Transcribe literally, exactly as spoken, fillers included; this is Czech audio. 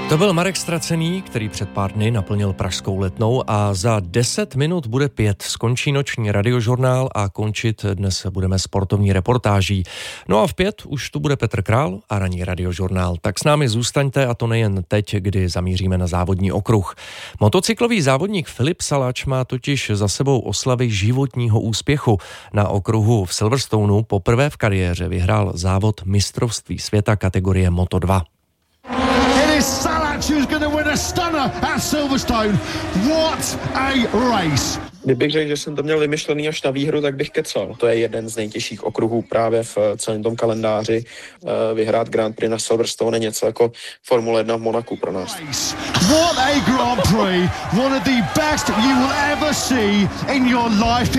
To byl Marek Stracený, který před pár dny naplnil pražskou Letnou a za deset minut bude pět. Skončí noční radiožurnál a končit dnes budeme sportovní reportáží. No a v pět už tu bude Petr Král a ranní radiožurnál. Tak s námi zůstaňte, a to nejen teď, kdy zamíříme na závodní okruh. Motocyklový závodník Filip Salač má totiž za sebou oslavy životního úspěchu. Na okruhu v Silverstoneu poprvé v kariéře vyhrál závod mistrovství světa kategorie Moto dva. Who's going to win a stunner at Silverstone. What a race! Kdybych řekl, že jsem to měl vymyšlený až na výhru, tak bych kecal. To je jeden z nejtěžších okruhů právě v celém tom kalendáři. Vyhrát Grand Prix na Silverstone je něco jako Formule jedna v Monaku pro nás. What a Grand Prix! One of the best you will ever see in your life.